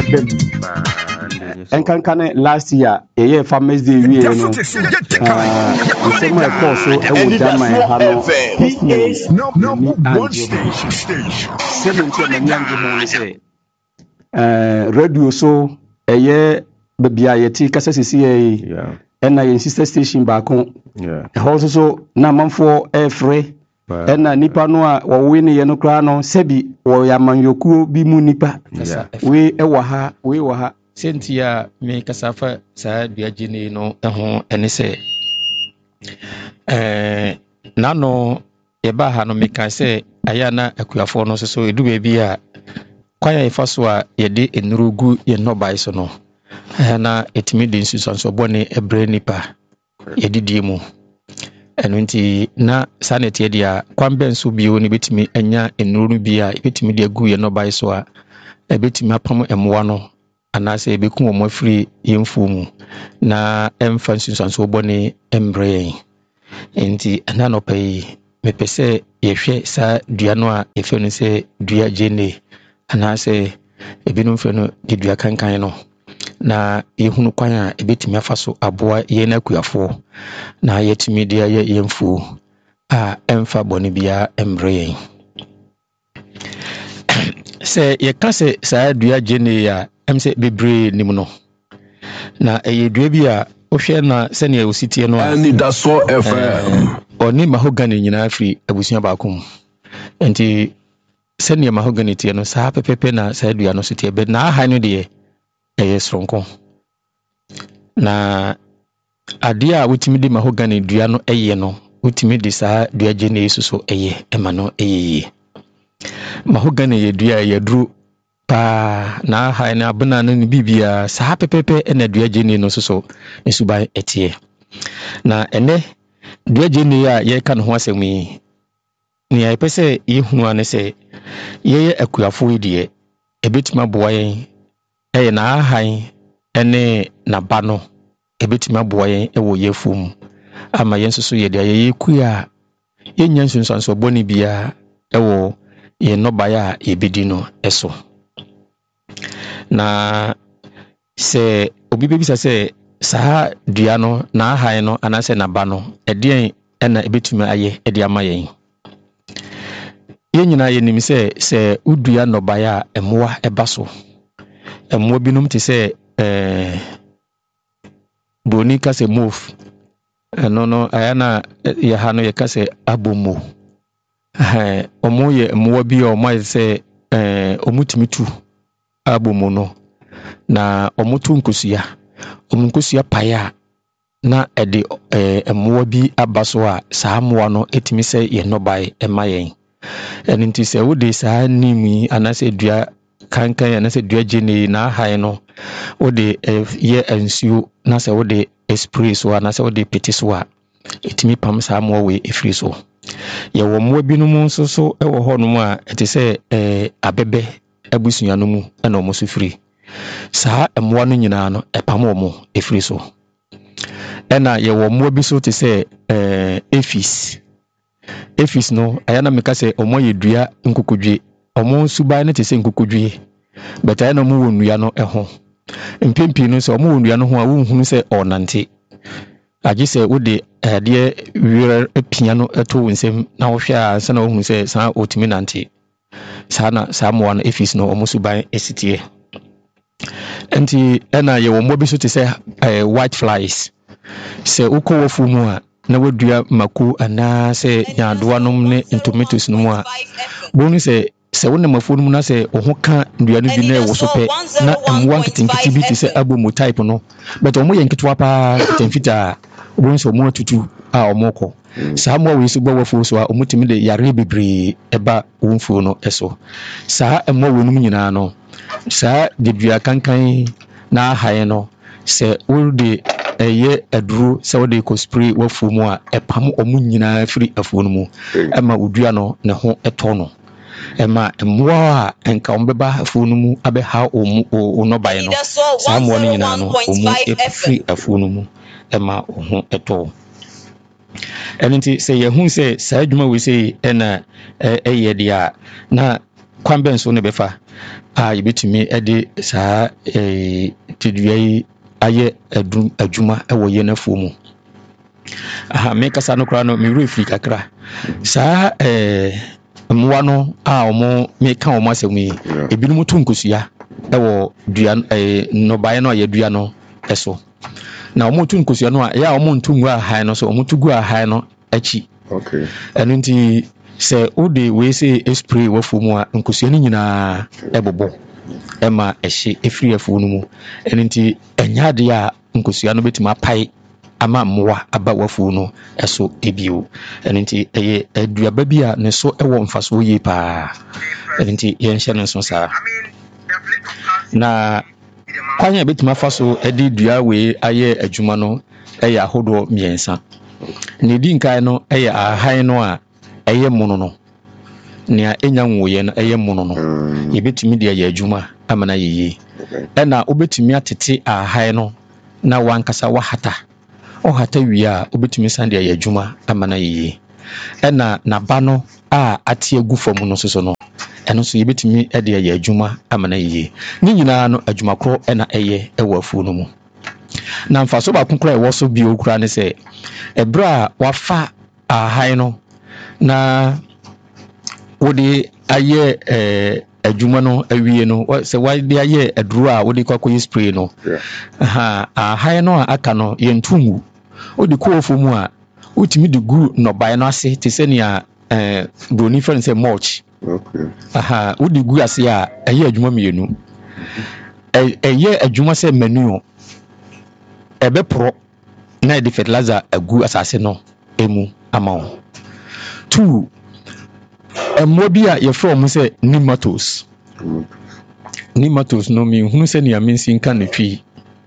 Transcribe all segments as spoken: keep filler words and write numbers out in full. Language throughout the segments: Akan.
bem enkankane last year eye farmers day we no ah nsema e call so e wo German ha no number one station station seven to many ange ho say eh radio so eye bebia yeti kasa sisi e na yen sister station ba kon yeah ho so so na manfo e free ena nipa no a wo we ne ye no kra no sebi wo yamanyokuo bi mu nipa we e wo ha we wo ha sentia me kasafa sa duagene no ho ene se eh nano ye ba ha no me kan se aya na akuafo no so so edu ba bi a kwaya ifaso a ye de enurugu ye no bai so no na etimi de nsusanso bone ebre nipa ye didie mu eno nti na sanete dia kwambe nso bio ni betimi anya enuru bi a betimi de agu ye no bai so a ebetimi apam emwa no anase ebeku omo afiri yemfu mu na emfa nsusanso bone embre enti ana no pai mepese yehwe sa dua no a efe no se dua gene anase ebinum fe no de dua kankan no na yehunu kwan a ebetimi afaso aboa ye na kuafo na yetimi dia ye yemfu a emfa bone bia embre se ye kase sa dua gene ya emse bebre nim no na eye dua bi a ohwe na sene ositie no ani da so fm oni mahogany nyina afri abusua baakom enti sene mahogany tie no sa pepepe na sa dua no sitie be na aha no de eye sronko na ade a wotimi de mahogany dua no eye no wotimi de sa dua gene yesuso eye ema no eye mahogany ye dua ye duru pa na ha na abuna no bibia sa pepepe ena dua gene no soso esuban etie na ene dua gene a ye ka no ho asem yi ni ai pese ye hunu ane se ye akuafo die ebetima boa yen eye na han ene na ba no ebetima boa yen ewo yefum ama yen soso ye dia ye kuya ye nyansunsanso boni bia ewo ye no baya ye bedi no eso na se obi bebisa se sa dua no na han no anase na ba no edien ena ebetumi aye edi ama yen ye nyina ye nim se se udua no baya emoa ebaso emoa binum te se eh boni ka se move no no ayana ye ha no ye ka se abomo eh omo ye emoa bi o mai se eh omutimitu abomo no na omutu nkosia omunkosia paya na ede eh emoa bi abaso a saa moa no etimi se ye no bai ema yen eninti se wode saa nimi anase dua kankan anase dua gene na han no wode ye ansuo na se wode spray so anase wode peti so a etimi pam saa moa we efiri so ye wo moa binum nso so e wo ho no mu a ete se eh abebe abusua no mu na omo so firi saa emoa no nyina no epam omo efiri so ena ye wo moa bi so te se eh efis efis no ayana meka se omo ye dua nkukudwe omo suban ne te se nkukudwe but ayana mu wonua no eho mpempi no se omo wonua no ho a wonhunu se onante agi se wode ade wira pia no eto wonsem na wo hwe a se na wohunu se saa otimi nante saa na saa mo no efis no omo suban esitie enti ena ye wo mo bi so te se white flies se uko wofu mu a na wadua maku ana se nyadoanom ne tomatoes no mu a bonu se se wona mafuo no na se oho ka ndua no bi na wo so pe na emwa nkitinkiti bi te se abomu type no but omo ye nkitwa pa temfita bonu se omo atutu a omo ko saa mo we so gbo wafuo so a omo timi de yare bebre eba wonfuo no eso saa emwa wonum nyina no saa de dua kankan na haye no se wode eye aduru se wode ko spray wafuo mu a epam omu nyina firi afuo no mu ema odua no ne ho eto no ema emwa enka ombeba afuo no mu abe ha omu ono bae no saa mo no nyina no omu efiri afuo no mu ema oho eto enenti se yehun se saa adwuma we se ena eye dia na kwambe nso ne befa a yɛbɛtumi ɛde saa eh tedua yi ayɛ adum adwuma ɛwɔ yɛ nafuo mu. Aha me kasa no kra no me refi kakra. Saa eh mmoa no a ɔmo me ka ɔmo asɛm yi ebinom to nkosua ɛwɔ dua eh nnɔbae no a yɛdua no ɛso. Na ɔmo to nkosua no a ɛyɛ a ɔmo nto ngu ahan no so ɔmo to gu ahan no akyi. Okay. Ɛno nti sɛ wode wei sɛ spray wafuo mu a nkosua no nyinaa ɛbobɔ ɛma ɛhye ɛfiri afuo no mu. Ɛno nti ɛnyɛ adeɛ a nkosua no bɛtumi apae ama mmoa aba wafuo no ɛso ebio. Ɛno nti ɛyɛ aduaba bi a ne so ɛwɔ mfasoɔ yie paa. Ɛno nti yɛnhyɛ no nso saa. Na kwan a bɛtumi afa so ɛde dua wei ayɛ adwuma no ɛyɛ ahodoɔ mmiɛnsa. Ne di nkae no ɛyɛ ahan no a ɛyɛ mono no. Nea enya nwoyɛ no ɛyɛ mono no. Yɛbɛtumi de ayɛ adwuma ama na yɛyie. Ɛna wobɛtumi atete ahan no na wankasa wahata. Ɔhata wie a wobɛtumi san de ayɛ adwuma ama na yɛyie. Ɛna naba no a ate agu fam no soso no ɛno so yɛbɛtumi de ayɛ adwuma ama na yɛyie. Ne nyinaa no adwuma korɔ ɛna ɛyɛ ɛwɔ afuo no mu. Na mfaso baako kora ɛwɔ so bio kora ne sɛ ɛbrɛ a wafa ahan no na wode ayɛ eh adwuma no awie no sɛ wade ayɛ aduro a wode kwakɔyɛ spray no aha ahan no a aka no yɛntungu wode kɔɔfo mu a wotumi de gu nnɔbae no ase te sɛ nea eh broni friend sɛ mulch. Okay. Aha wode gu ase a ɛyɛ adwuma mmienu. Ɛyɛ adwuma sɛ manure ɛbɛpro na ɛde fertilizer agu asase no emu ama wo. Two, ɛmmoa bi a yɛfrɛ ɔmo sɛ nematodes. Nematodes no me hunu sɛ nea mensi nka ne twi.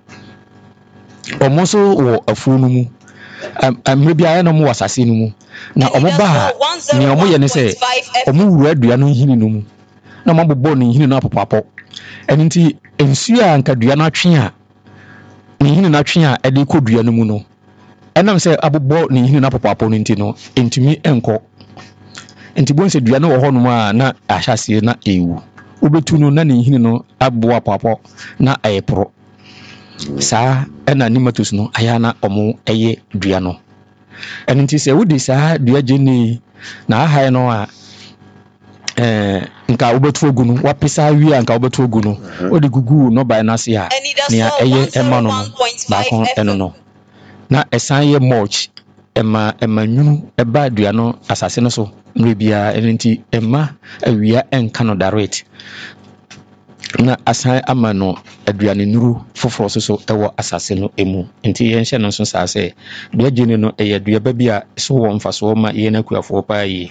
Ɔmo so wɔ afuo no mu. Mmerɛ bi ayɛ no mo wɔ asase no mu. Na ɔmo ba a nea ɔmo yɛ ne sɛ ɔmo wura adua no nhini no mu. Na ɔmo bobɔ ne nhini no apopapɔ. Ɛno nti nsuo a nka dua no atwe a ne nhini no atwe a ɛde kɔ dua no mu no. Ɛnam sɛ abobɔ ne nhini no apopapɔ no nti no ntumi ɛnkɔ. Nti bon sɛ dua no wɔ hɔ no mu a na ahyase na ewu. Wobetu no na ne nhini no aboa apopapɔ na ɛyɛpro. Saa ɛna nematodes no aya na ɔmo ɛyɛ dua no. Ɛno nti sɛ wode saa dua gyene na ahae no a eh nka wobɛtu ogu no wapesa wie nka wobɛtu ogu no wode gugu no by na se a nea ɛyɛ ɛma no baako ɛno no na ɛsan yɛ mulch ɛma ɛma nwunu ɛba dua no asase no so mmerɛ bia. Ɛno nti ɛma awia ɛnka no direct na asan ama no aduane nuru foforɔ so so ɛwɔ asase no emu. Nti yɛnhyɛ no nso saa sɛ dua gyene no ɛyɛ aduaba bi a so wɔ mfasoɔ ma yɛn akuafoɔ paa yi.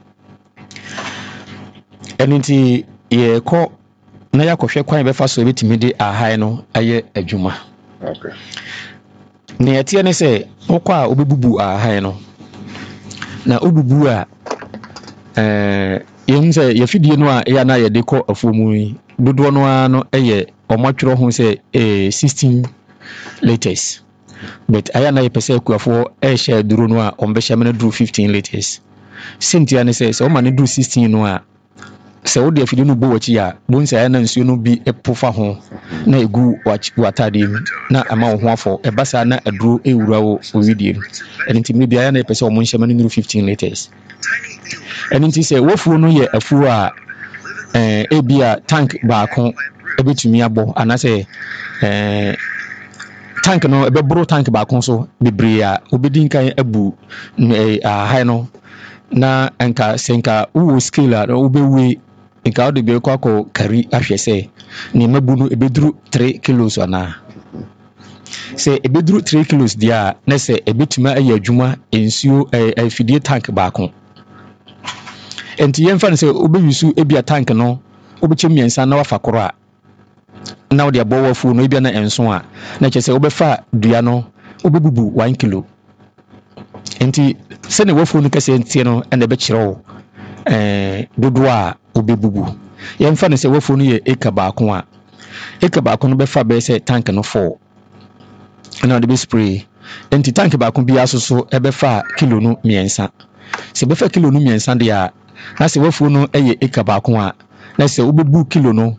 Ɛno nti yɛkɔ na yɛakɔhwɛ kwan bɛfa so ebetumi de ahan no ayɛ adwuma. Okay. Ne yɛteɛ ne sɛ wokɔ a wobɛbubu ahan no na wobubu a eh yɛn sɛ yɛfidie no a ɛyɛ na yɛde kɔ afuo mu yi dodoɔ no a no ɛyɛ ɔmɔtwerɛ ho sɛ eh sixteen liters, but ɛyɛ na yɛpɛ sɛ akuafoɔ ɛhyɛ duro no a ɔmbɛhyɛ me no duro fifteen liters. Sentia ne sɛ sɛ ɔma ne duro sixteen no a sɛ wode afidie no bɔ wakyi a bon sɛ ɛyɛ na nsuo no bi ɛpofa ho na egu watadeɛ mu na ama wo ho afɔ ɛba saa na aduro ɛwura wo owidie mu. Ɛno nti me bia na yɛpɛ sɛ ɔmo nhyɛ me no duro fifteen liters. Ɛno nti sɛ wafuo no yɛ afuo a eh ebi a tank baako ebetumi abɔ anasɛ eh tank no ɛbɛboro tank baako so bebree a obedi nkan abu ahan no na nka senka wo scale a wobɛwe nka wode bɛ kɔ akɔ kari ahwɛ sɛ ne mabu no ebeduru three kilos ana. Sɛ ebeduru three kilos dia na sɛ ebetumi ayɛ adwuma nsuo afidie tank baako. Enti yɛmfa no sɛ wobɛwisu ebia tank no wobɛkyɛ mmiɛnsa na wafa koro a na wode abɔ wafuo no ebia na enso a na kyerɛ sɛ wobɛfa dua no wobɛbubu one kilo. Enti sɛ ne wafuo no kɛsɛ ntie no ɛna ɛbɛkyerɛ wo eh dodoɔ a wobɛbubu. Yɛmfa no sɛ wafuo no yɛ eka baako a eka baako no bɛfa bɛyɛ sɛ tank no four na wode bɛ spray. Enti tank baako bi aso so ɛbɛfa kilo no mmiɛnsa. Sɛ bɛfa kilo no mmiɛnsa de a na sɛ wafuo no ɛyɛ eka baako a na sɛ wobɛbu kilo no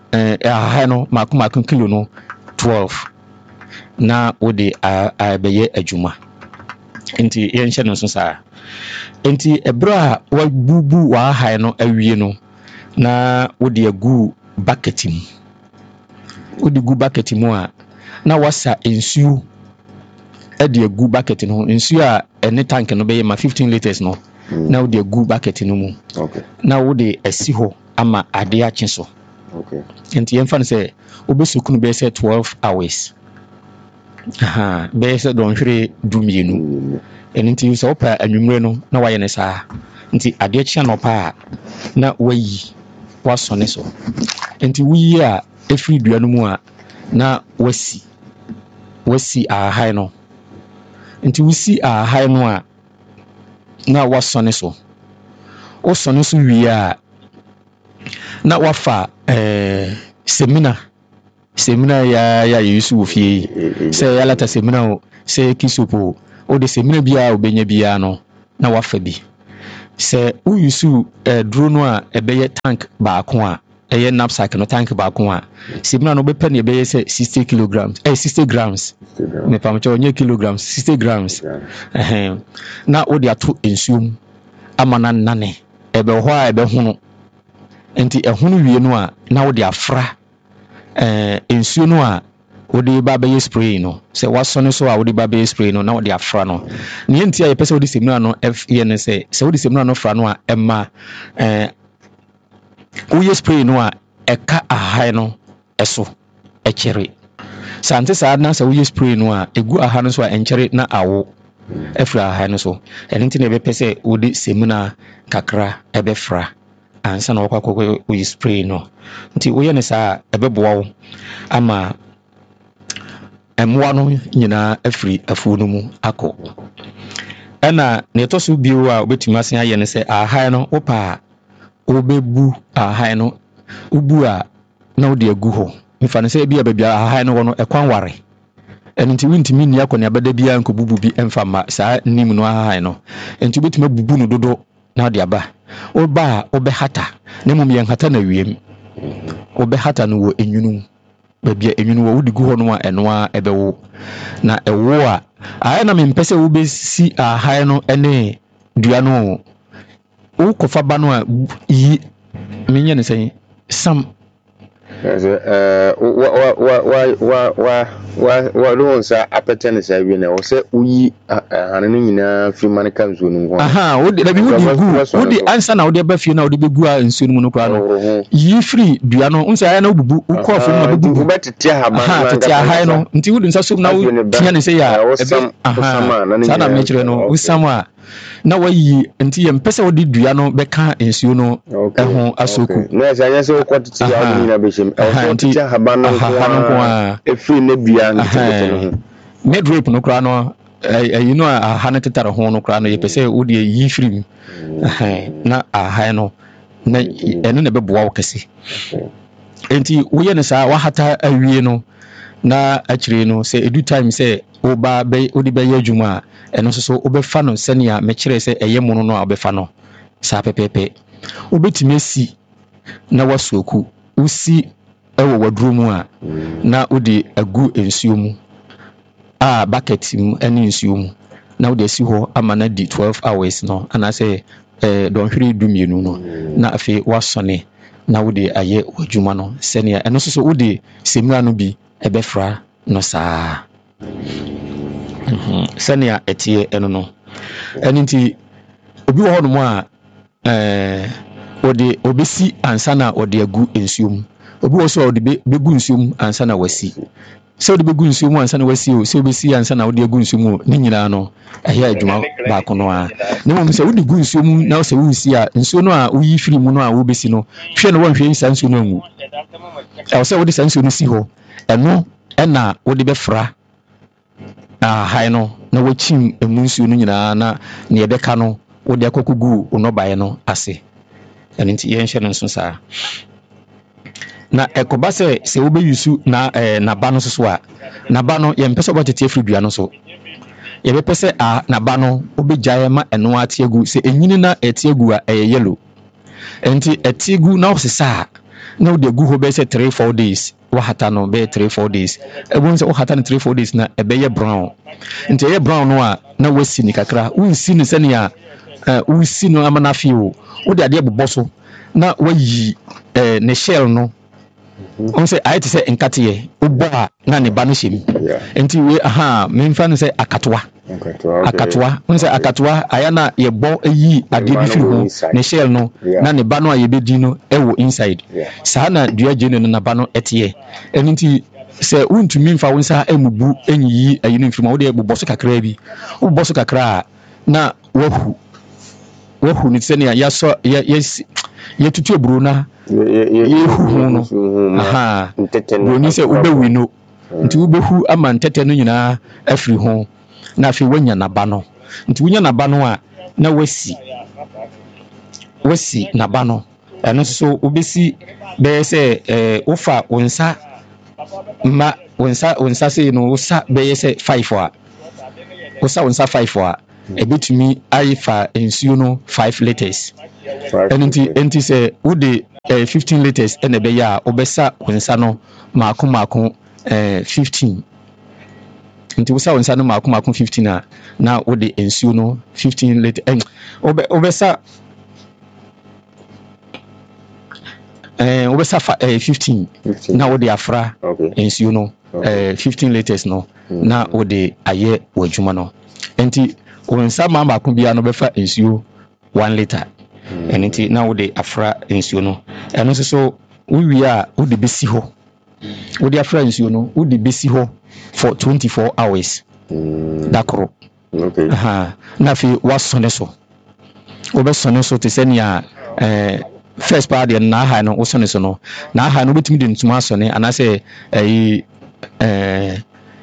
eh ahahan no mako mako kilo no twelve na wode a beye adwuma enti yen hye no so saa enti ebra wa bubu wa ahahan no awie no na wode agu bucket mu wode gu bucket mu a na wasa ensuo ade agu bucket no ensuo a ene tank no beye ma fifteen liters no mm. na wode agu bucket no mu okay na wode asi ho ama ade ache so okay enti yen fa no se obesuku no be say twelve hours aha be say don hwere dumienu enti so pa anwumre no na waye ne saa enti ade ache no pa na wayi wasone so enti wuyi a efiri dua no mu a na wasi wasi ahahan no enti wusi ahahan no a na wasone so osone so wi a na wafa eh semina semina ya ya yusu ofie se ya lata semina o se kisopo o de semina bia obenya bia no na wafa bi se u yusu eh, drone a ebeye tank ba ko a eye knapsack no tank ba ko a semina no be pe ne ebeye se sixty kilograms eh sixty grams me pamcho onye kilograms sixty grams eh na o de ato ensuom amana nane ebe ho a ebe hunu enti ehunu wie no a na wo de afra eh ensuo no a wo de ba be spray no se wasone so a wo de ba be spray no na wo de afra no ne enti a yepese wo de semina no f ye ne se se wo de semina no fra no a emma eh wo ye spray no a eka ahai no eso ekere sante sa na se wo ye spray no a egu aha no so a enkere na awo efra ahai no so enti ne be pese wo de semina kakra ebe fra ansa na wakwa kwa we spray no nti wo ye ne saa ebeboa wo ama emwa no nyina afiri afu no mu akọ ena ne to so biwo a obetuma sen aye ne se ahan no opa obebu ahan no ubu a na odi agu ho mfa ne se bia bia ahan no wo no ekwan ware enti wintimi ni akọ ne abada bia nkobubu bi emfa ma saa nim no ahan no enti obetuma bubu no dodo na odi aba oba obe hata ne mum yen hata na wiem obe hata no wo enwunu babia enwunu wo wudi gu ho no a eno a ebewo na ewo a aye na mempese wo be si ahae no ene dua no wo kofa ba no a yi menye ne sen sam eh wa wa wa wa wa wa wa lo nsa apete ne sa wi na wo se uyi hane no nyina fi man kan zo no ho aha wo de bi wo di gu wo di ansa na wo de ba fi na wo de be gu a nsuo no no kra no yi free dua no nsa ya na obubu wo kọ fo na obubu wo betete haba na tete ahai no nti wo di nsa so na wo tia ne se ya aha sa na me kire no wo sam a na wayi nti ye mpese wo di dua no be ka nsuo no eho asoku na sa nya se wo kwatete ya nyina be shem e so tete haba no ko a efri na bia ntete no mid rape no kra no you know a hane tetare ho no kra no ye pese wo di yi firi na ahai no na eno na be boa wo kese enti wo ye ne sa wa hata awie no na akire no se edu time se wo ba be odi be ye adwuma eno so so obefa no senia me kire se eye mono no obefa no sa pepepe obetimi asi na wasoku usi ewo waduro mu a na odi agu ensuo mu a bucket mu eni ensuo mu na odi asi ho ama na di twelve hours no ana se eh don hwiri dumienu no na afi wasone na odi aye wadwuma no senia eno so so odi semua no bi ebefra no saa mhm senia etie eno no eni nti obi wo hono mu a eh odi obesi ansa na odi agu ensuo mu obi wo so odi begu ensuo mu ansa na wasi se odi begu ensuo mu ansa na wasi o se obesi ansa na odi agu ensuo mu ni nyina no ehia adwuma ba ko no a ne mo se odi gu ensuo mu na se wo si a ensuo no a uyi firi mu no a wo besi no hwe no wanhwe nsa ensuo no angu e wo se odi ensuo no si ho eno ena wodi befra ah hai no na wachim emunsuo no nyina na ne yebeka no wodi akokugu onobae no ase ene nti ye nhye no nso saa na ekoba se se wo be yusu na eh, na ba no so a na ba no ye mpese obotete afri dua no so ye be pese a na ba no obegyae ma eno atiegu se enyini na atiegu a eye yellow enti atiegu na osesa na wo de gu ho be say three four days wa hata no be three four days e won say wo hata no three four days na e be ye brown nti ye brown no a na wasi ni kakra wo nsi ni sane a wo si no amana fi wo wo de ade bobɔ so na wayi eh ne shell no on say I to say nkate uba na ne ba no hyem enti we aha memfa no say akatoa akatoa on say akatoa aya na ye bo ayi ade bi fi ho ne shell no na ne ba no a ye bedi no ewo inside saa na dua gene no na ba no etie enti say untumi mfa won sa emubu enyi ayi no mfima wo de bobɔ so kakra bi wo bobɔ so kakra na wahu wahu ni sene ya so yes ye tutu eburu na ye hu no aha broni se ubewi no nti ubehu ama ntete no nyina afiri ho na afi wanya na ba no nti wonya na ba no a na wasi wasi na ba no eno so obesi be se eh ofa wonsa ma wonsa wonsa se no wosa be se five a wosa wonsa five a ebetumi aifa ensuo no five liters enti enti se wode eh, fifteen liters ene be ya obesa wonsa no maako maako eh, fifteen nti wosa wonsa no maako maako fifteen a na wode ensuo no fifteen liters eh, obe obesa eh obesa eh, fifteen na wode afra ensuo no eh, fifteen liters no na wode aye wadwuma no enti wonsa ma maako bia no befa ensuo one liter enti na wode afra ensuo no eno so wi a wode besi ho wode afra ensuo no wode besi ho for twenty-four hours dakoro okay aha na fi wasone so obesone so te senia eh first part de na ha no wosone so no na ha no betimi de ntuma asone anase eh eh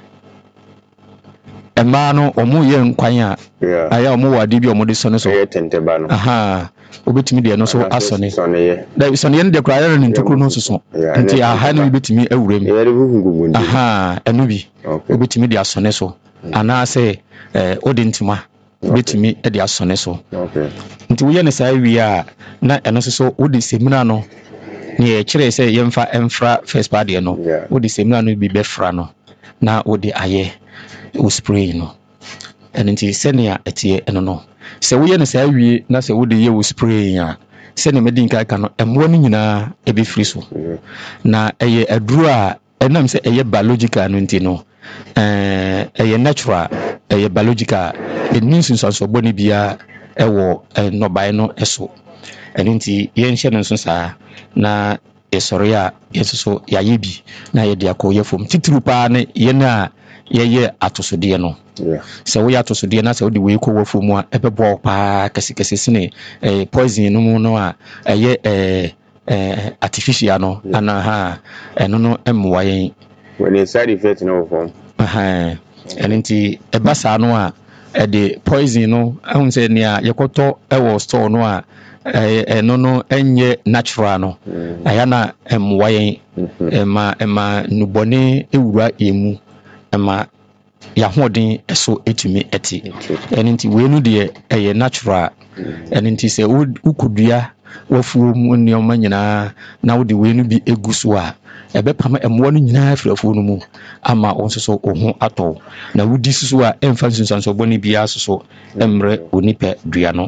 ema no omu ye nkwan a aya omu wade bi omu de sone so ye tenteba no aha obetimi de no so asone da sone ye de kra ya no ntukuru no soso nti aha no betimi awurem aha enu bi obetimi de asone so anase eh odi ntuma betimi de asone so okay nti wo ye ne sai wi a na eno so odi semina no ne ye kire se ye mfa emfra first part de no odi semina no bi befra no na odi aye o spray no enti senia etie eno no se wo ye ne sai wi na se odi ye o spray a se ne medin kai ka no emwo no nyina e be free so na eye aduru a enam se eye biological no nti no eh eye natural eye biological enin sunsanso boni bia ewo nobai no eso enti ye nhye no nso saa na esore a yeso ya yebi na ye de akoye fom titru pa ne ye na ye ye atosode no se wo ya atosode na se wo de we ko wo fom a ebebo pa kese kese sine eh poison no mu no a eye eh eh artificial no ana ha eno no emwa yen when the side effect no form aha enti ebasa no a e de poison no ahun se ne a yekoto e wo store no a eh no no enye natural no aya na emwa yen ema ema nubone ewura emu ema ya hodin eso etumi eti enti we nu de eye natural enti se ukudua wafuo mu nneoma nyina na wo de we nu bi eguso a ebe pam emwo no nyina afrafuo no mu ama onsoso ohu ato na wudi susu a emfa sunsanso boni bia soso emre onipa dua no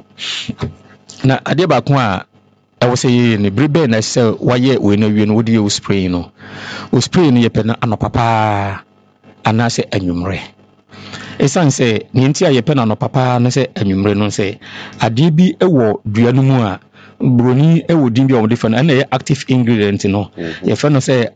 na ade ba ko a ewo se ye ne brebe na se waye we no wie no wodi ye spray no o spray no ye pe na anopapa anase anwumre esan se ne nti a ye pe na anopapa na se anwumre no se ade bi ewo dua no mu a broni ewo din bi o de fa na ye active ingredient no ye fa no se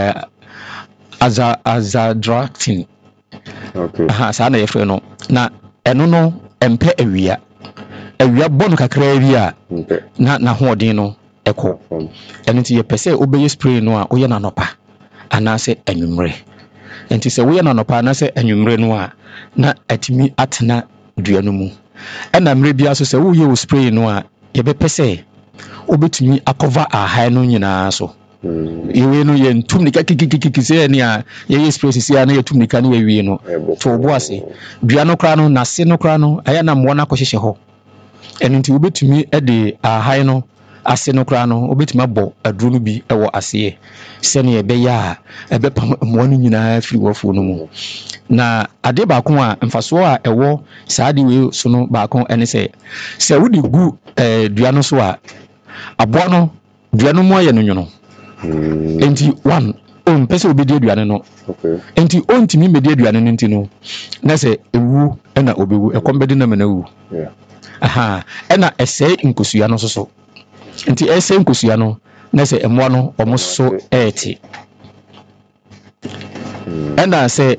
aza azadractin okay aha sa na ye fa no na eno no empe awia awia bonu kakra bi a na na hoodin no eko enti ye pese obeye spray no a oye na nopa anase anwumre enti se woye na nopa anase anwumre no a na atimi atena dua no mu ena mre bia so se woye o spray no a ye be pese obetumi akova aha no nyina so yewe no ye ntum ni kakikikiki se ne a ye spray sisi a na ye tum ni kan we wi no to bo ase dua no kra no na se no kra no aya na mo na kohyehe ho enti obetumi e de aha no ase no kra no obetumi abɔ aduro no bi ɛwɔ ase sɛne ɛbɛyɛ a ɛbɛpam mmoa no nyinaa firi wɔfo no mu na ade baako a mfasoɔ a ɛwɔ saa de wei so no baako ɛne sɛ sɛ wode gu eh, dua no so a aboa no dua no mu ayɛ no nwono enti one on pese obedi aduane no okay enti ontimi medi aduane no enti no na sɛ ewu ɛna obewu ɛkɔmbɛde na mena wu yeah aha ɛna ɛsɛ nkosua no soso enti ɛsɛ nkosua no na sɛ ɛmoa no ɔmo so ɛɛte ɛna sɛ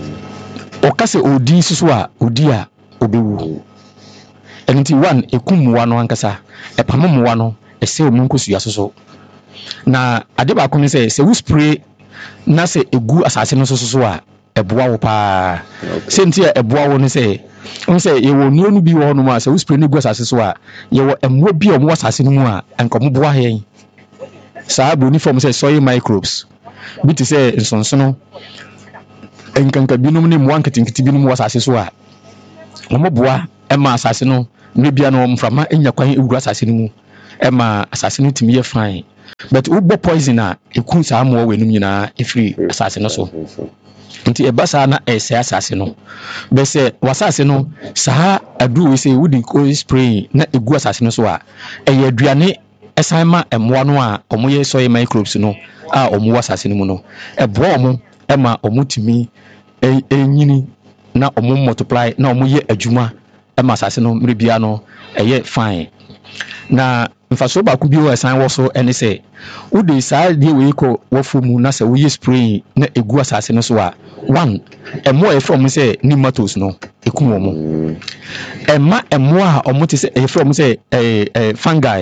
ɔkase odi soso a odi a obewu enti one ekum moa no ankasa ɛpam moa no ɛsɛ ɔmo nkosua soso na ade ba ko ne sɛ sɛ wo spray na sɛ egu asase no soso so a ɛboa wo pa senti a ɛboa wo ne sɛ on sɛ yɛwɔ nuo no bi wɔ no ma sɛ wo spray ne gu asase so a yɛwɔ ɛmoa bi a ɔmo asase no mu a ɛnka ɔmo boa yɛn saa bro uniform sɛ soil microbes bi te sɛ nsonsono ɛnkanka binom ne mmoa nketenkete binom wɔ asase so a ɔmo boa ɛma asase no ne bia no mframa enya kwan ewura asase no mu ɛma asase no tumi yɛ fine but ubo poison a ekun saa mo we num nyina efiri asase no so nti eba saa na ese asase no be se wasase no saa adu we se wudi ko spray na egu asase no so a eye aduane esan ma emoa no a omoye soil microbes no a omo wasase no mu no ebo omo ema omo timi enyini na omo multiply na omo ye adwuma ema asase no mrebia no eye fine na mfaso ba ku bi wo esan wo so ene se wo de saa de we ko wo fo mu na se wo ye spray na egu asase no so a one emo e from se nematodes no ekum wo mo ema emo a omo te se e from se eh fungi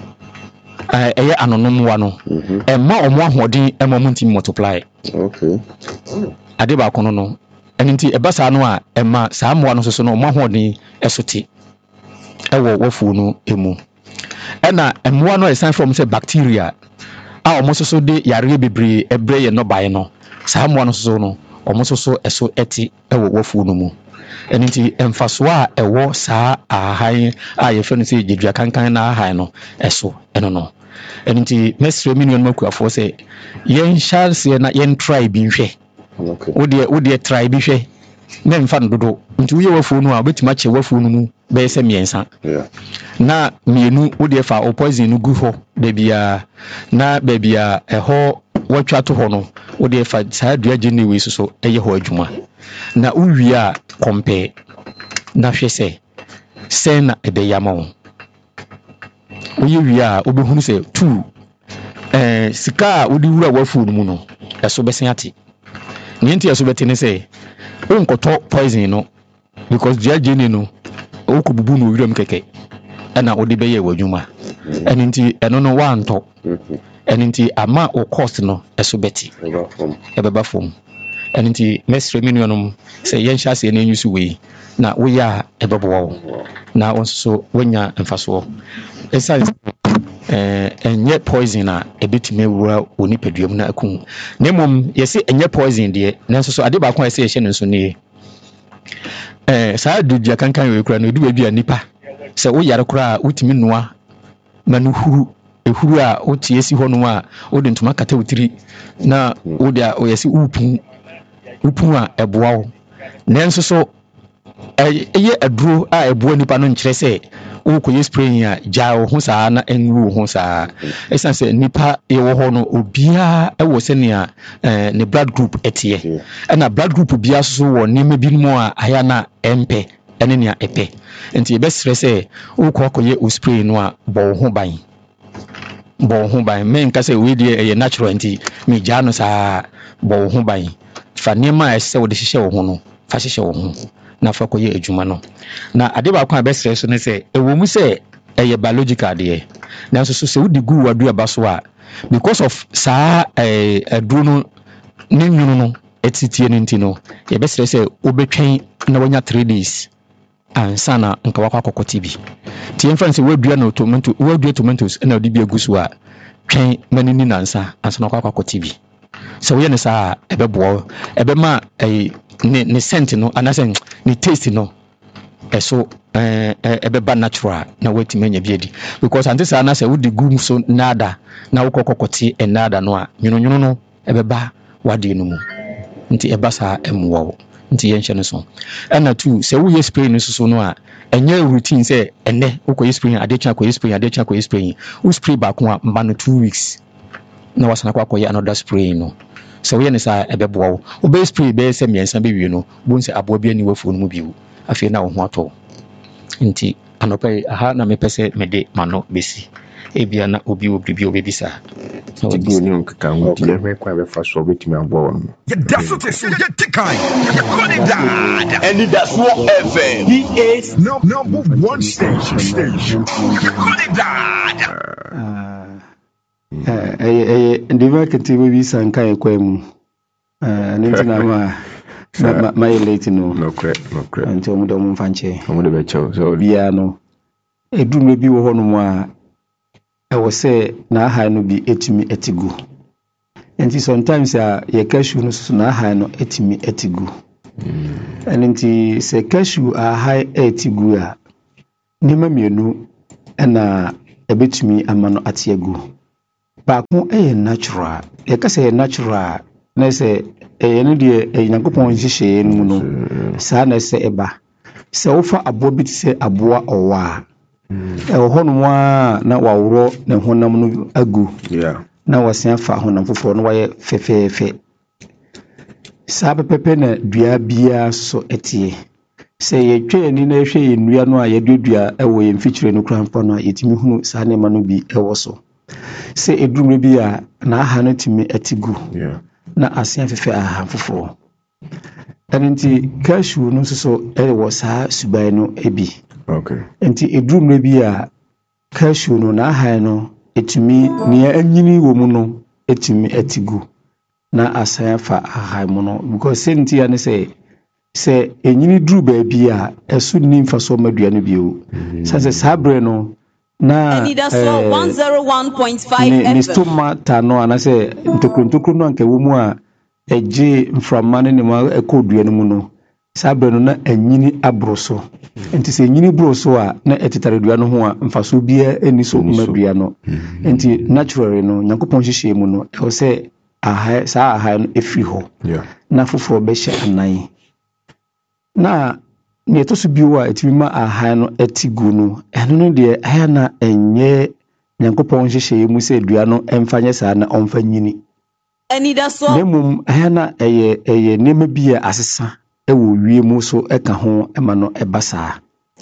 eh eye anonom wa no ema omo ahoden ema mo ntim multiply okay ade ba kono no ene nti eba saa no a ema saa mo no so so no omo ahoden esoti ewo wo fo no emu ena emwa no esan from say bacteria a omo so so de yare bebre ebre ye no bae no saa mwa no so no omo so so eso eti ewo wofu no mu enti emfaso a ewo saa ahan a ye fe no say jedua kankan na ahan no eso eno no enti mesre mi nwan makuafo say yen chance na yen try bi hwe okay wo de wo de try bi hwe na mfa ndodo nti wo ye wofu no a betima che wofu no mu be se miensa yeah na mienu wo de fa o poison no gu ho de bia na be bia eho watwa to ho no wo de fa saa dua gene we so eye ho adwuma na uwi a compare na hwe se se na ebe yama wo wo ye wi a obehunu se two eh sika wo di wura wafu no mu no eso besen ate ni enti eso bete ne se wo nkoto poison no because dua gene no wo ko bubu no wiram keke ana odi beye wadwuma eni nti eno no wanto eni nti ama o cost no eso beti ebeba fom eni nti mesre minionum se yenhya se na enyusu we na wo ya ebebo wo na onso wonya mfaso esa eh enye poison a ebetime wura oni paduam na akun nemom yesi enye poison de nanso so ade ba kwa ese ehye nso ne eh saa dudua kankan we kura no edu ba bia nipa se wo yare kura utimi noa manu huru ehuru a otie si hono a odi ntoma kata utiri na odi a oyesi upu upu a eboa wo nanso so eye aduro a eboa nipa no nkyere se wo koye spray a jao ho saa na enwu ho saa esan se nipa e wo ho no obia e wo se ne ne blood group etie na blood group bia so wo neme bi mo a aya na empe ene ne epe enti e be sere se wo ko koye o spray no a bo ho ban bo ho ban men ka se we die e natural enti me ja no saa bo ho ban fa nema e se wo de hihye wo ho no fa hihye wo ho na fa koye adwuma no na ade ba kwa abesere so ne se ewo mu se eye biological de na so so se wudi gu wadu aba so a because of saa eh aduro no ne nwunu no etitie ne ntino ye besere se obetwen na wonya three days ansa na nka wakwa kokoti bi tie mfa se wadua na tomato wadua tomatoes na odi bi agusu a twen manini nansa ansa na wakwa kokoti bi se wo ye ne saa ebebo ebema eh ne ne scent no anase ne taste no ɛso eh ɛbɛba natural na wetime nya bi adi because ante sa na sɛ wodi gum so nada na wokɔkɔkɔte enada no a nwononwono no ɛbɛba wade no mu nti ɛba sa ɛmwo nti yɛnhyɛ no so ɛna tu sɛ woyɛ spray no so no a ɛnyɛ routine sɛ ɛnɛ wokɔyɛ spray ade kya kɔyɛ spray ade kya kɔyɛ spray wo spray baako a mba no two weeks na wasana kwa kɔyɛ another spray no sɛ woyɛ ne sa ɛbɛboa wo wobɛyɛ spray bɛyɛ sɛ miɛnsa bɛwie no bo sɛ aboa bi ani wafuo no mu bio afei na wo ho atɔ nti anɔpɛ aha na mepɛ sɛ mede mano bɛsi ebia na obi obi bi obebisa ti bi oni on kaka ho ti me kwa be fa so betimi abo no ye daso te se ye tikai ye koni dad and that's what F M he is no number one station station ye koni dad eh eh eh ndiva kati bi sanka ye kwa mu eh nti na ma ma ma late no no cre no cre nti omo do mo fanche omo de be chew so bia no edum bi wo ho no mu a ɛwɔ sɛ na aha no bi etimi etigu nti sometimes a ye cashew no so na aha no etimi etigu ɛno nti sɛ cashew aha etigu a nima mienu ɛna ebetumi ama no atiagu baako ɛyɛ natural ye ka sɛ natural na sɛ ɛyɛ no de Nyankopɔn hyehyɛ no mu no saa na sɛ ɛba sɛ wofa aboa bi te sɛ aboa ɔwa ɛwɔ hɔ no a na waworo ne honam no agu yeah na wasia fa honam foforo no wayɛ fɛfɛɛfɛ saa pepepe na dua bia so etie sɛ yɛtwa ani na ehwɛ ennua no a yɛduadua ɛwɔ yɛn fikyire no krampa no a yɛtimi hunu saa ne ma no bi ɛwɔ so sɛ edumre bi a na aha no timi atigu yeah na asia fɛfɛ aha foforo ɛno nti cashew no nso so ɛwɔ saa suban no ebi okay enti edumre bi a cashew no na aha no etumi nia anyini wɔ mu no etumi atigu na asan fa aha mu no because senti ya ne sɛ sɛ enyini duru ba bi a ɛso ni mfa so madua no bio sɛ sabre no na one oh one point five F M ni stomata no anase ntokrontokro no anka wo mu a ɛgye mframa ne ne ma ɛkɔ dua no mu no sabre no na anyini abroso enti sɛ anyini broso a na ɛtetare dua no ho a mfaso bia ani so madua no enti naturally no Nyankopɔn hyehyɛ mu no ɛwɔ sɛ aha saa aha no efiri hɔ yeah na foforo bɛhyɛ anan na ne to so biwo a etimi ma aha no atigu no ɛno no de aha na enye Nyankopɔn hyehyɛ mu sɛ dua no emfanye saa na ɔmfa nyini anida so nemum aha na ɛyɛ ɛyɛ nema bi a asesa ɛwɔ wie mu so ɛka ho ɛma no ɛba saa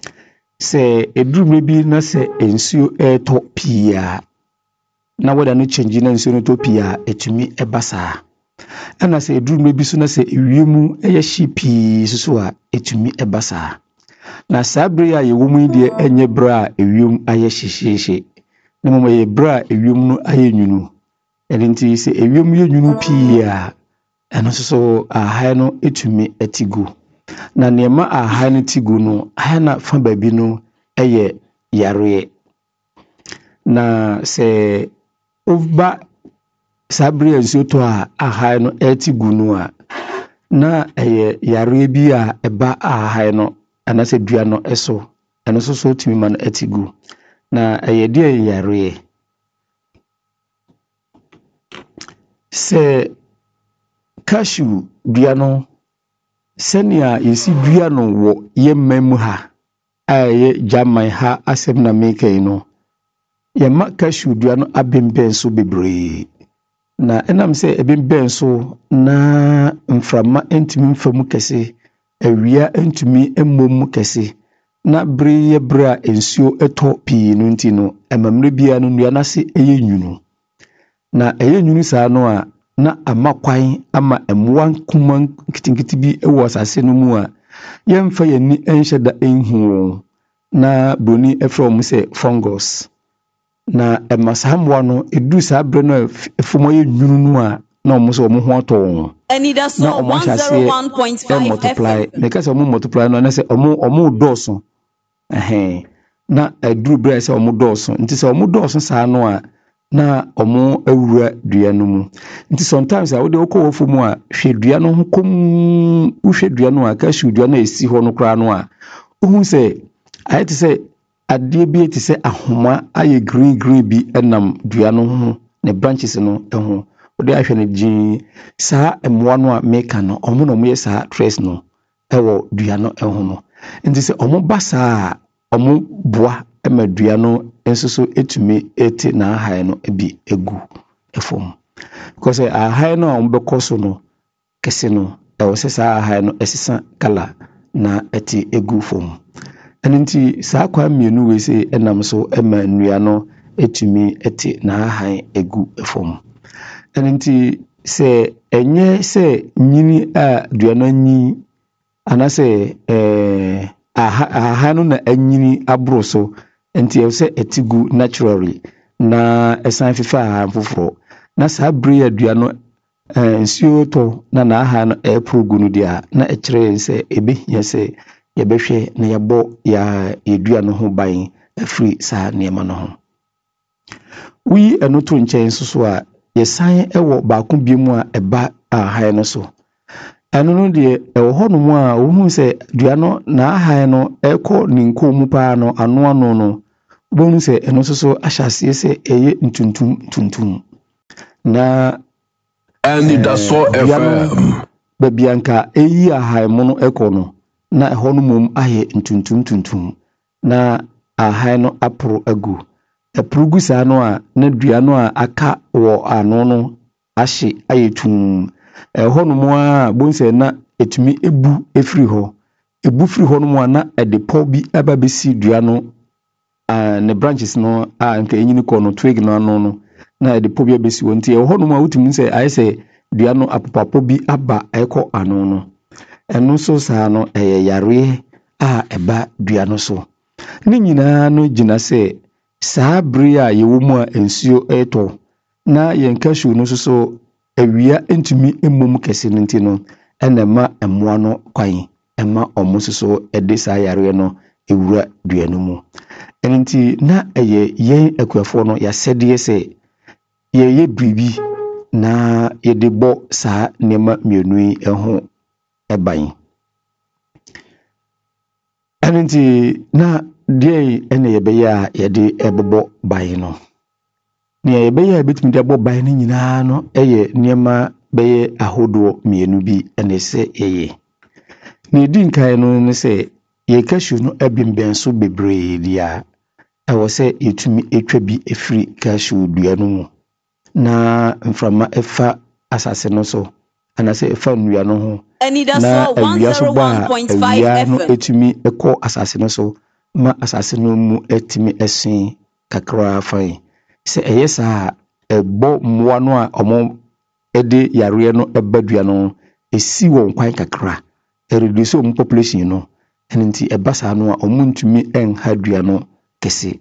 sɛ edurumre bi na sɛ ensuo ɛtɔ pia na wada no change na nsuo no tɔ pia etumi ɛba saa ɛna sɛ edurumre bi so na sɛ ewie mu ɛyɛ shipi so a etumi ɛba saa na saa bere a yɛwɔ mu de ɛnyɛ bere a ewiem ayɛ hyehyehye na mama yɛ bere a ewiem no ayɛ nwunu ɛde nti sɛ ewiem yɛ nwunu pia ɛno so aha no etumi atigu na nneɛma aha no tigu no aha na fa baabi no ɛyɛ yareɛ na sɛ oba sabre nsuo to a aha no atigu no a na ɛyɛ yareɛ bi a ɛba aha no anase dua no ɛso ɛno so so tumi ma no atigu na ɛyɛ de yareɛ sɛ cashew dua no sɛnea yɛsi dua no wɔ yɛmma mu ha a ɛyɛ German ha asɛm na mekai no yɛma cashew dua no abembɛn so bebree na enam sɛ ebembɛn so na mframa ntumi mfamu kɛse awia ntumi mmom kɛse na bere yɛ bere a ensuo ɛtɔ pii no nti no ɛmamre bia no nua na se ɛyɛ nwunu na ɛyɛ nwunu saa no a na ama kwan ama ɛmoa nkuma nkitinkiti bi ɛwɔ asase no mu a yɛmfa yɛni ɛnhyɛ da ɛnhu na broni ɛfrɛ mu sɛ fungus na ɛma saa mmoa no edu saa bere no ɛfom yɛ nwunu no a na ɔmo so ɔmo ho atɔ wɔn anida so one oh one point five multiply me ka sɛ ɔmo multiply no na sɛ ɔmo ɔmo dɔɔso ɛhɛn na ɛduru bere sɛ ɔmo dɔɔso nti sɛ ɔmo dɔɔso saa no a na omo awura dua no mu nti sometimes a wo de okɔ wofo mu a hwɛ dua no ho kom wo hwɛ dua no a cashew dua no esi hɔ no kra no a Who say, I had to say, adeɛ bi te sɛ ahoma ayɛ green green bi ɛnam dua no ho ne branches no ho ɔde ahwɛ no gyin saa mmoa no a meka no ɔmo na ɔmo yɛ saa tres no ɛwɔ dua no ho no nti sɛ ɔmo ba saa ɔmo boa ɛma dua no nso so etumi ete na ahae no bi egu ɛfam because ahae no a ɔmo bɛkɔ so no kɛse no ɛwɔ sɛ saa ahae no ɛsesa kala na ɛte egu fam. And nti saa kwa mmienu we se enam so ema nnua no etumi ete na ahan egu efom. And nti se enye se nyini a dua no nyi anase eh aha no na anyini abro so nti e se etigu naturally na esan fifa aha foforo na saa bere adua no nsuo to na na aha no e progu no dia na e kire se ebehia se yɛbɛhwɛ na yɛbɔ ya yɛdua no ho ban afiri saa nneɛma no ho. Wi ɛno to nkyɛn so so a yɛsan ɛwɔ baako bi mu a ɛba ahae no so. Ɛno no deɛ ɛwɔ hɔ no mu a wohu sɛ dua no na ahae no ɛkɔ ne nko mu paa no ano ano no wohu sɛ ɛno so so ahyɛ aseɛ sɛ ɛyɛ ntuntum tuntum. Na Anidaso F M baabi anka ɛyi ahae mu no ɛkɔ no na ɛhɔ no mom ayɛ ntuntum tuntum na ahae no apro agu ɛprogu saa no a na dua no a aka wɔ ano no ahye ayɛ tum ɛhɔ no mu a bonse na etumi ebu efiri hɔ ebu firi hɔ no mu a na ɛde pɔ bi aba besi dua no a ne branches no a nka enyini kɔ no twig no ano no na ɛde pɔ bi abesi wɔ nti ɛhɔ no mu a wotumi sɛ ayɛ sɛ dua no apopapɔ bi aba ɛkɔ ano no ɛno so saa no ɛyɛ yare a ɛba dua no so ne nyinaa no gyina sɛ saa bere a yɛwɔ mu a nsuo ɛtɔ na yɛn cashew no so so awia ntumi mmom kɛse no nti no ɛna ma ɛmoa no kwan ɛma ɔmo so so ɛde saa yare no ewura dua no mu ɛno nti na ɛyɛ yɛn akuafoɔ no yɛasɛdeɛ sɛ yɛyɛ biribi na yɛde bɔ saa nneɛma mmienu yi ɛho ɛban. Ɛno nti na deɛ ɛna yɛbɛyɛ a yɛde ɛbɛbɔ ban no nea yɛbɛyɛ a yɛbɛtumi de abɔ ban no nyinaa no ɛyɛ nneɛma bɛyɛ ahodoɔ mmienu bi ɛna ɛsɛ yɛyɛ. Na ɛdi nkan no ne sɛ yɛ cashew no ɛbɛmbɛn so bebree deɛ ɛwɔ sɛ yɛtumi ɛtwa bi ɛfiri cashew dua no mu na mframa ɛfa asase no so anasɛ ɛfa nnua no ho na awia so ba awia no etumi ekɔ asase no so ma asase no mu etimi ɛsen kakra fan sɛ ɛyɛ saa ɛbɔ mmoa no a ɔmo ɛde yare no ɛbadua no esi wɔ kwan kakra ɛreduce ɔmo population no ɛno nti ɛba saa no a ɔmo ntumi ɛnha dua no kɛse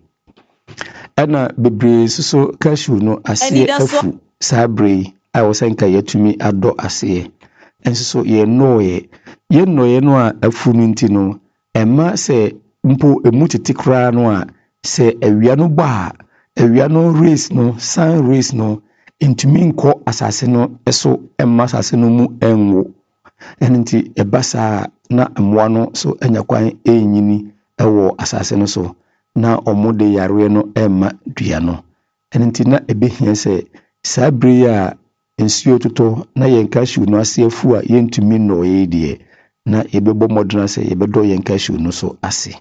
ɛna bebree soso cashew no aseɛ afu saa bere a wɔsɛ nka yɛtumi adɔ aseɛ enso so ye noye ye noye no a afu no nti no ɛma sɛ mpo emu tete kra no a sɛ awia no ba awia no race no sun race no ntumi nkɔ asase no ɛso ɛma asase no mu ɛnwo ɛno nti ɛba saa na mmoa no so anya kwan ɛnyini ɛwɔ asase no so na ɔmo de yare no ɛma dua no ɛno nti na ɛbɛhia sɛ saa bere a nsuo toto na yɛn cashew no ase afu a yɛntumi no yɛ die na yɛbɛbɔ modern sɛ yɛbɛdɔ yɛn cashew no so ase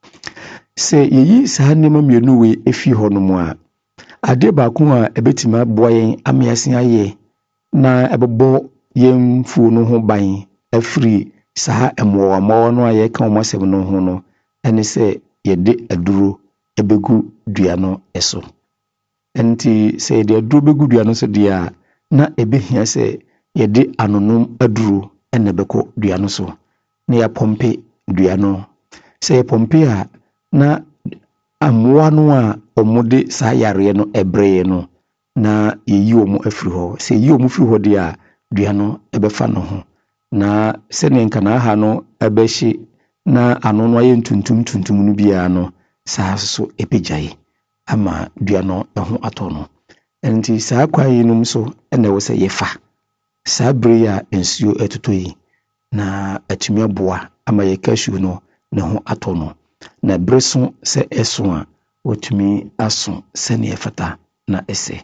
sɛ yɛyi saa nneɛma mmienu we efi hɔ no mu a ade baako a ɛbɛtumi aboa yɛn amease ayɛ na ɛbɛbɔ yɛn fuo no ho ban afiri saa ɛmmoa no a yɛka wɔn asɛm no ho no ɛne sɛ yɛde aduro ɛbɛgu dua no ɛso ɛnti sɛ yɛde aduro bɛgu dua no so deɛ a na ebehia sɛ yɛde anonom aduro ɛna bɛkɔ dua no so na ya pompe dua no sɛ pompe a na amoa no a ɔmode saa yare no ɛbrɛ no na yeyi ɔmo afiri hɔ sɛ yeyi ɔmo afiri hɔ deɛ a dua no ɛbɛfa no ho na sɛ ne nka na ha no ɛbɛhye na ano no ayɛ ntuntum tuntum no bia no saa so ɛpɛgyae ama dua no ɛho atɔ no enti saa kwa yi nom so ɛna wɔ sɛ yɛfa saa bere a nsuo ɛtotɔ yi na atumi aboa ama yɛ cashew no ne ho atɔ no na bere so sɛ ɛso a wɔtumi aso sɛnea ɛfata na ɛsɛ.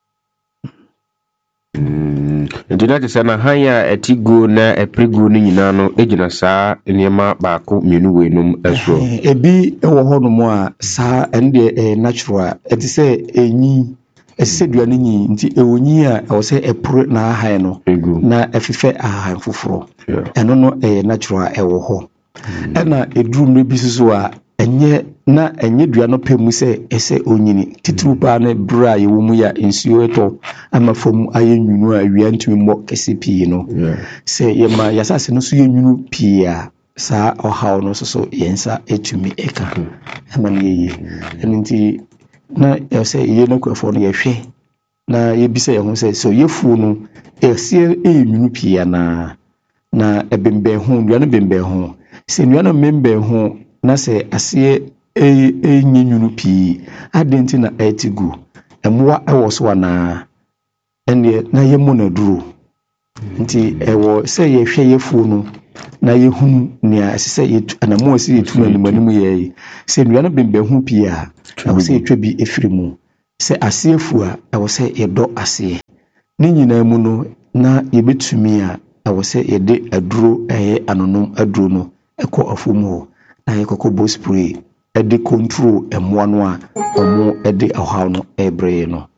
nti na te sɛ na han a ɛti go na ɛpere go no nyinaa no ɛgyina saa nneɛma baako mmienu wei nom ɛso. Ebi ɛwɔ hɔ nom a saa ɛno deɛ ɛyɛ natural ɛte sɛ ɛnyi ɛsɛ sɛ dua no nyi nti ɛwɔ nyi a ɛwɔ sɛ ɛpore na ahan no na ɛfefɛ ahan foforɔ ɛno no ɛyɛ natural ɛwɔ hɔ. ɛna ɛduru no bi so a ɛnyɛ na ɛnyɛ dua no pɛ mu sɛ ɛsɛ onyini titiri paa no bere a yɛwɔ mu yɛ nsuo ɛtɔ ama fam ayɛ nwunu a awia ntumi mmɔ kɛse pii no sɛ yɛma yɛasase no so yɛ nwunu pii a saa ɔhaw no soso yɛnsa ɛtumi ɛka ɛma no yɛyie. ɛno nti na ɛsɛ yɛ no kwafoɔ no yɛhwɛ na yɛbisa yɛn ho sɛ sɛ yɛfuo no ɛseɛ ɛyɛ nwunu pii anaa na ɛbɛmbɛn ho dua no bɛmbɛn ho sɛ nnua no mmɛmbɛn ho na sɛ aseɛ ɛnyɛ nwunu pii adɛn nti na ɛte gu ɛmmoa ɛwɔ so anaa ɛneɛ na yɛmmɔ no aduro. nti ɛwɔ sɛ yɛhwɛ yɛfuo no na yɛhunu nea ɛsɛ sɛ yɛtu anammoa ɛsɛ yɛtu no animanim yɛyi sɛ nnua no bɛmbɛn ho pii a ɛwɔ sɛ yɛtwa bi ɛfiri mu. sɛ aseɛ fu a ɛwɔ sɛ yɛdɔ aseɛ ne nyinaa mu no na yɛbɛtumi a ɛwɔ sɛ yɛde aduro ɛyɛ anonom aduro no ɛkɔ afom hɔ na yɛkɔkɔ bɔ spray ɛde control ɛmmoa no a ɔmo ɛde ɔhaw no ɛbrɛ no.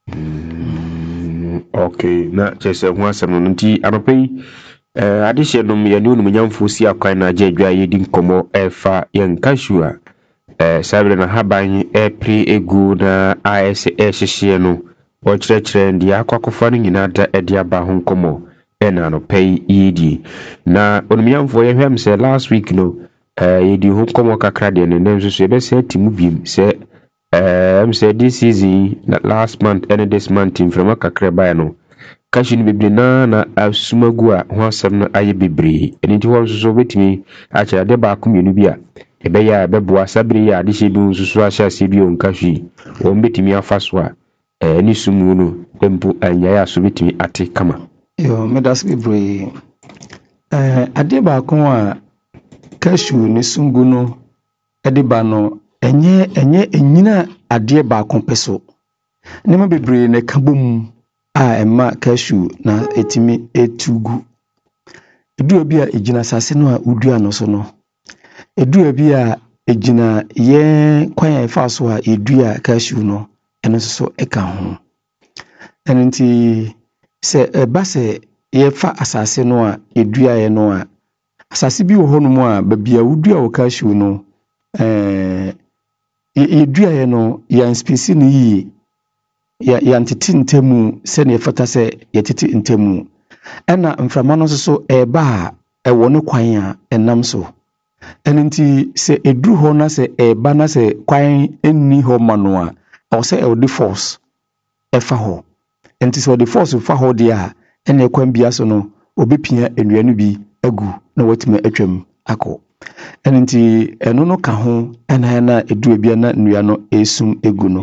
okay na kyerɛ sɛ ho asɛm no nti anɔpa yi adehyɛ nom yɛne onumnyamfoɔ si akwan na agye adwa yɛdi nkɔmmɔ ɛfa yɛn cashew a saa bere na haban ɛpre egu na ayɛsɛ ɛhyehyeɛ no wɔkyerɛkyerɛ deɛ akɔ akɔfa no nyinaa da ɛde aba ho nkɔmmɔ ɛna anɔpa yi yɛdi na onumnyamfoɔ yɛhwɛ m sɛ last week no yɛdi ho nkɔmmɔ kakra deɛ ne nam nso so yɛbɛsɛ ati mu biem sɛ I'm say this season last month and this month in from a kakra by no cashew no bebre na na asumagu a ho asɛm no ayɛ bebre ɛni nti hɔ nso so betumi akyerɛ de ba akomienu bi a ɛbɛyɛ a bɛboa sabre yɛ ade hyɛ bi nso so ahyɛ asɛ bi on cashew wɔn betumi afa so a ɛni sumu no empo anyae aso betumi ate kama. Yo medas bebre eh ade ba ko a cashew ne sungu no ɛde ba no enye enye enyina ade ba ko peso ne ma bebre ne kabom a ema cashew na etimi etugu edu bi a ejina sase no a udua no so no edu bi a ejina ye kwan fa so a edua cashew no eno so eka ho enenti se eba se ye fa asase no a edua ye no a asase bi wo ho no mu a ba bia udua wo cashew no eh edua ye no ya species no yi ya ya ntete ntemu se ne fata se ya tete ntemu ena mframa no so eba a ewo ne kwan a enam so enenti se eduru ho na se eba na se kwan enni ho mano a o se e de force efa ho enti se o de force fa ho de a ena kwan bia so no obepia enua no bi agu na watime atwam akọ enenti eno no ka ho ena na eduru bia na nnua no esum egu no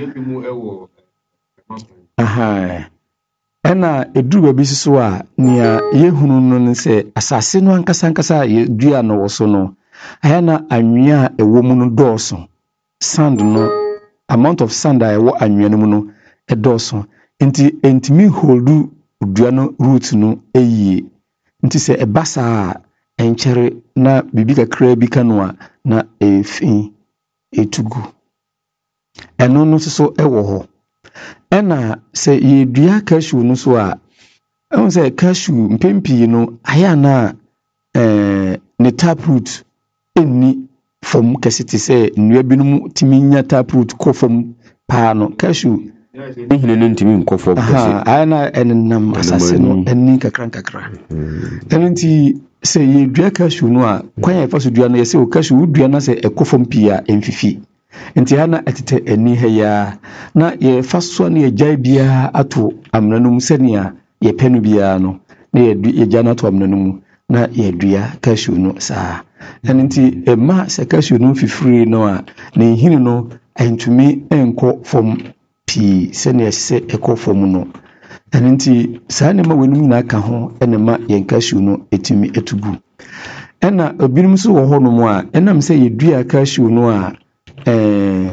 aha ena eduru bi so a nia yehunu no ne se asase no ankasa ankasa dua no woso no aya na anwea ewo mu no dɔɔso sand no amount of sand a ewo anwea no mu no e dɔɔso enti entimi holdu dua no root no eyie nti se ebasa enkyere na bibi kakra bi kanwa na efi etugu eno no so ewo ho ena se yedua cashew no so a ehun se cashew mpempi no aya na eh ne taproot enni fom kesiti se nnua binum timinya taproot ko fom pa no cashew ehine no ntimi nkofo kesi aya na enenam asase no enni kakra kakra enenti se yedua cashew no a kwan ya fa so dua no ye se o cashew dua na se ekofom pi a emfifi nti hana etete eni heya na ye faso na ye jai bia ato amnanum senia ye penu bia no na ye ye jana to amnanum na ye dua cashew no saa nti ema se cashew no fifiri no a na hini no entumi enko fom pi senia se ekọ fom no nti saa ne ma wenum na aka ho enema ye cashew no etimi etugu ɛna obinom so wɔ hɔ no mu a ɛnam sɛ yɛdua cashew no a eh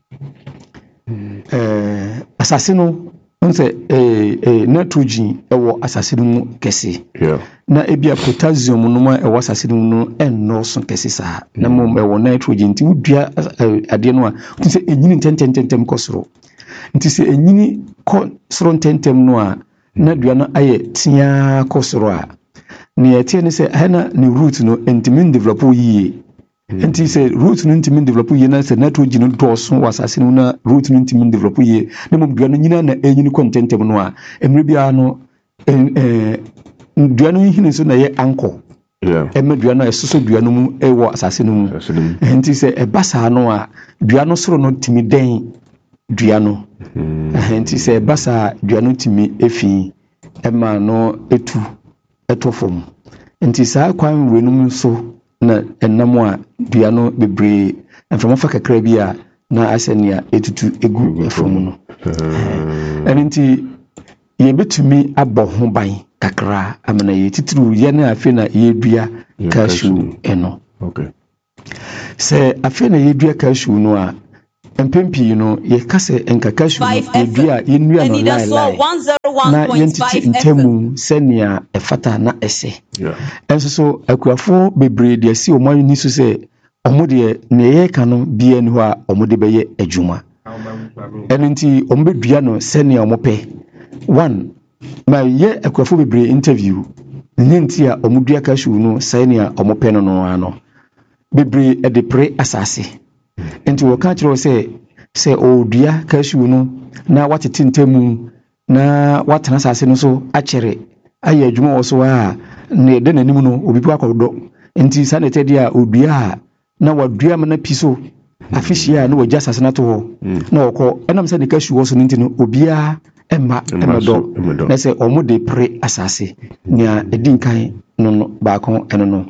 eh asase no nse eh eh nitrogen ɛwɔ asase no mu kɛse yeah na ebia potassium no mu ɛwɔ asase no mu ɛnno so kɛse saa na mom ɛwɔ nitrogen nti wodua ade no a nti sɛ enyini ntɛntɛntɛm kɔ soro nti sɛ enyini kɔ soro ntɛntɛm no a na dua no ayɛ tia kɔ soro a ne yɛtie ne sɛ hana ne root no ntimi develop yie nti sɛ root no ntimi develop yie na sɛ nitrogen no dɔɔso wɔ asase no na root no ntimi develop yie na mom dua no nyina na enyini kɔ ntɛntɛm no a emre bia no eh dua no hini so na yɛ anko yeah ɛmɛ dua no ɛsoso dua no mu ɛwɔ asase no mu nti sɛ ɛba saa no a dua no soro no timi dɛn dua no nti sɛ ɛba saa dua no timi efi ɛma no etu ɛtɔ fam nti saa kwan wenum so na ɛnam a dua no bebree mframa fa kakra bi a na asɛnea etutu egu fam no ɛno nti yɛbɛtumi abɔ ho ban kakra amana yɛ titiri yɛ na afi na yɛdua cashew eno okay sɛ afi na yɛdua cashew no a mpempi no yɛkase enka cashew yɛdua yɛnua no lai lai na yɛntiti ntemu sɛnea ɛfata na ɛsɛ yeah ɛnso so akuafo bebree de asi ɔmo ani so sɛ ɔmo de ne yɛka no bia ni hɔ a ɔmo de bɛyɛ adwuma ɛno nti ɔmo bɛdua no sɛnea ɔmo pɛ one ma ye akwafo bebree interview nti a omudua cashew no sɛnea ɔmo pɛ no no ano bebree e de pre asase nti wo ka kyerɛ sɛ sɛ odua cashew no na watete ntemu na watena asase no so akyere ayɛ adwuma wɔ so a ne de nanim no obi po akɔdɔ nti sa ne tɛde a odua a na wadua ma na piso afihia na wagya asase na to hɔ na wɔkɔ ɛnam sɛ de cashew wɔ so nti no obia emma emedo na se omo de pre asase nya edin kan no no ba kon eno no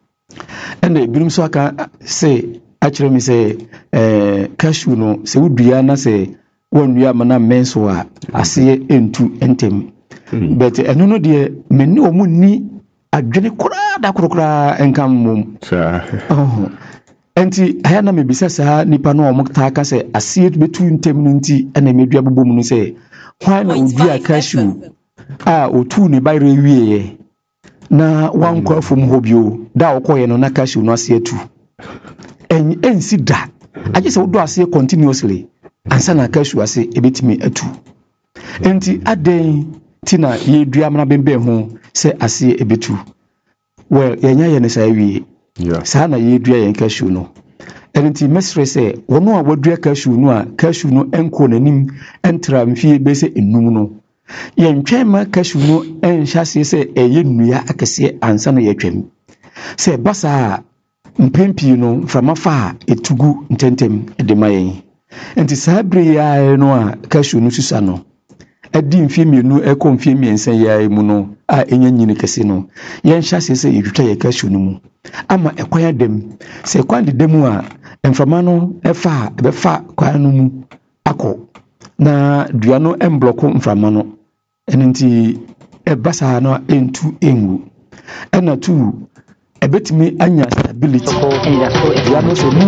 ene birum so aka se akire mi se eh cashew no se wudua na se wonua ma na menso a ase entu entem but eno no de menni omo ni adwene kura da kurukura enkam mum sa oh enti aya na mebisa saa nipa no omo ta aka se ase betu entem no nti ene medua bobom no se why na udua cashew a otu ne bayre wieye na wankwa afom hobio da okoye no na cashew no ase atu en ensi da aje se wodo ase continuously ansa na cashew ase ebetimi atu enti aden tina yedua mana bembe ho se ase ebetu well yenya ye ne sa wie yeah sa na yedua yen cashew no enti mesre se wono a wadua cashew no a cashew no enko nanim entra mfie be se enum no yentwen ma cashew no enhyase se eye nnua akese ansa na yetwem se basa mpempi no framafa etugu ntentem de mayen enti sabre ya no a cashew no susa no adi mfie mienu eko mfie miensa ya mu no a enya nyine kese no yenhyase se yetwitwa ye cashew no mu ama ekwaya dem se kwande dem a emframa no efa ebefa kwan no mu akọ na dua no embloko mframa no enenti ebasa no entu engu ena tu ebetimi anya stability dua no so mu